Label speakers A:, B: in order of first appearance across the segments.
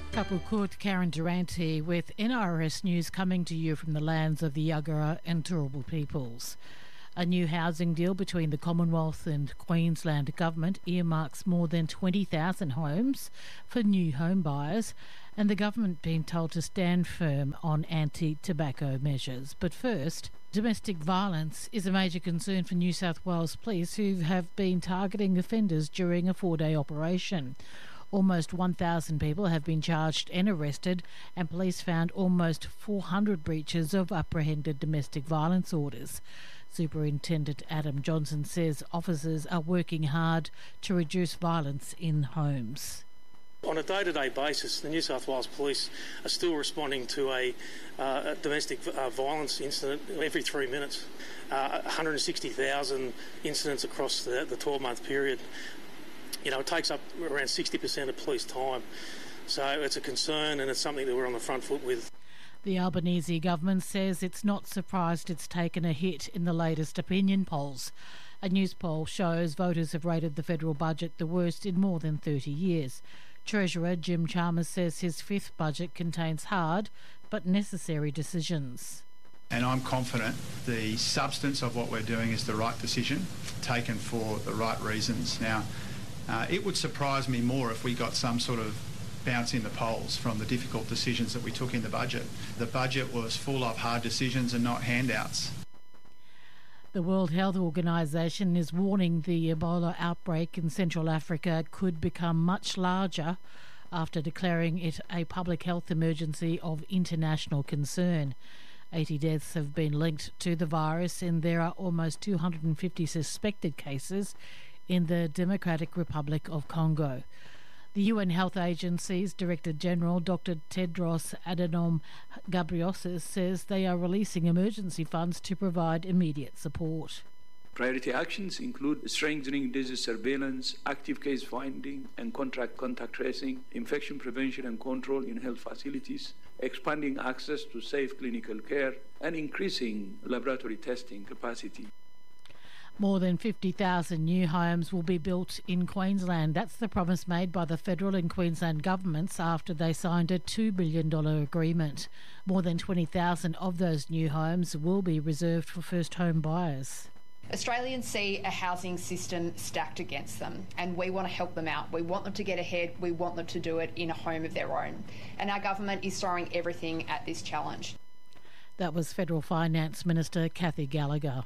A: Kapukut, Karen Durante with NRS News coming to you from the lands of the Yagara and Turrbal peoples. A new housing deal between the Commonwealth and Queensland Government earmarks more than 20,000 homes for new home buyers, and the government being told to stand firm on anti-tobacco measures. But first, domestic violence is a major concern for New South Wales Police, who have been targeting offenders during a 4-day operation. Almost 1,000 people have been charged and arrested, and police found almost 400 breaches of apprehended domestic violence orders. Superintendent Adam Johnson says officers are working hard to reduce violence in homes.
B: On a day-to-day basis, the New South Wales Police are still responding to a domestic violence incident every 3 minutes. 160,000 incidents across the 12-month period. You know, it takes up around 60% of police time. So it's a concern, and it's something that we're on the front foot with.
A: The Albanese government says it's not surprised it's taken a hit in the latest opinion polls. A news poll shows voters have rated the federal budget the worst in more than 30 years. Treasurer Jim Chalmers says his fifth budget contains hard but necessary decisions.
C: And I'm confident the substance of what we're doing is the right decision, taken for the right reasons. Now, it would surprise me more if we got some sort of bounce in the polls from the difficult decisions that we took in the budget. The budget was full of hard decisions and not handouts.
A: The World Health Organization is warning the Ebola outbreak in Central Africa could become much larger after declaring it a public health emergency of international concern. 80 deaths have been linked to the virus, and there are almost 250 suspected cases in the Democratic Republic of Congo. The UN Health Agency's Director General, Dr. Tedros Adhanom Ghebreyesus, says they are releasing emergency funds to provide immediate support.
D: Priority actions include strengthening disease surveillance, active case finding and contact tracing, infection prevention and control in health facilities, expanding access to safe clinical care, and increasing laboratory testing capacity.
A: More than 50,000 new homes will be built in Queensland. That's the promise made by the federal and Queensland governments after they signed a $2 billion agreement. More than 20,000 of those new homes will be reserved for first home buyers.
E: Australians see a housing system stacked against them, and we want to help them out. We want them to get ahead. We want them to do it in a home of their own. And our government is throwing everything at this challenge.
A: That was Federal Finance Minister Kathy Gallagher.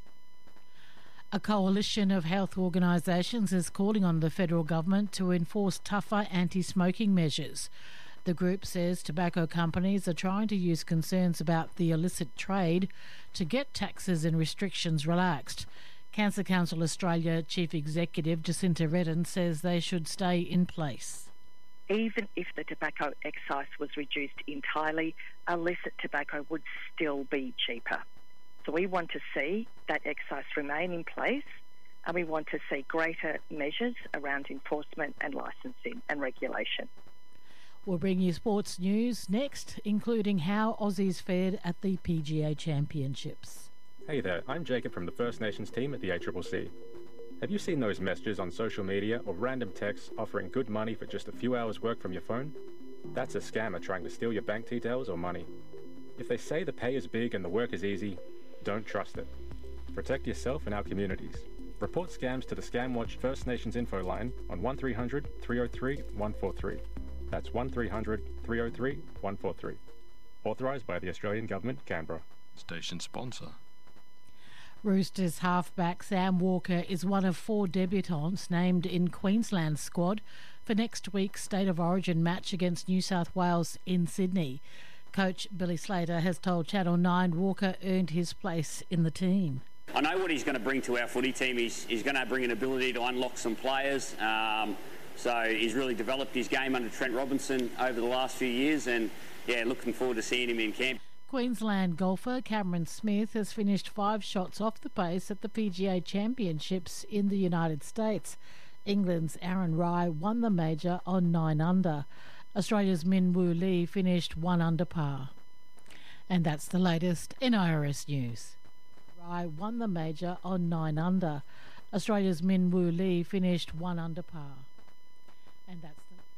A: A coalition of health organisations is calling on the federal government to enforce tougher anti-smoking measures. The group says tobacco companies are trying to use concerns about the illicit trade to get taxes and restrictions relaxed. Cancer Council Australia Chief Executive Jacinta Redden says they should stay in place.
F: Even if the tobacco excise was reduced entirely, illicit tobacco would still be cheaper. So we want to see that excise remain in place, and we want to see greater measures around enforcement and licensing and regulation.
A: We'll bring you sports news next, including how Aussies fared at the PGA Championships.
G: Hey there, I'm Jacob from the First Nations team at the ACCC. Have you seen those messages on social media or random texts offering good money for just a few hours' work from your phone? That's a scammer trying to steal your bank details or money. If they say the pay is big and the work is easy, don't trust it. Protect yourself and our communities. Report scams to the Scamwatch First Nations info line on 1300 303 143. That's 1300 303 143. Authorised by the Australian Government, Canberra.
H: Station sponsor.
A: Roosters halfback Sam Walker is one of 4 debutants named in Queensland's squad for next week's State of Origin match against New South Wales in Sydney. Coach Billy Slater has told Channel 9 Walker earned his place in the team.
I: I know what he's going to bring to our footy team. He's going to bring an ability to unlock some players. So he's really developed his game under Trent Robinson over the last few years, and looking forward to seeing him in camp.
A: Queensland golfer Cameron Smith has finished 5 shots off the pace at the PGA Championships in the United States. England's Aaron Rai won the major on 9 under. Australia's Min Woo Lee finished 1 under par. And that's the latest in IRS news. Rai won the major on 9 under. Australia's Min Woo Lee finished 1 under par. And that's